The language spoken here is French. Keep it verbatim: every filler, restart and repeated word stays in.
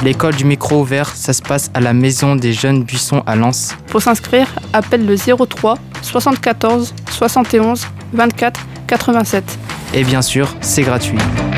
L'école du micro ouvert, ça se passe à la Maison des Jeunes Buissons à Lens. Pour s'inscrire, appelle le zéro trois soixante-quatorze soixante et onze vingt-quatre quatre-vingt-sept. Et bien sûr, c'est gratuit.